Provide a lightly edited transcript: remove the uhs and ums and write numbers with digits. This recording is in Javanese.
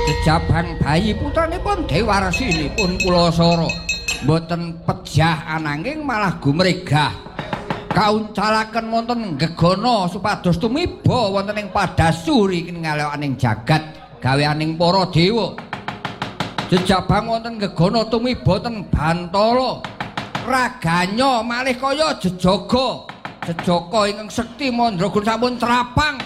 jejabang bayi putranipun Dewarsinipun Kulasara mboten pejah ananging malah gumregah kauncalaken wonten gegana supados tumiba wonten ing padasuri kingaliokaning jagat gaweaning para dewa jejabang wonten gegana tumiba ten Bantala raganya malih kaya jejaga ingkang sekti mandraguna sampun trapang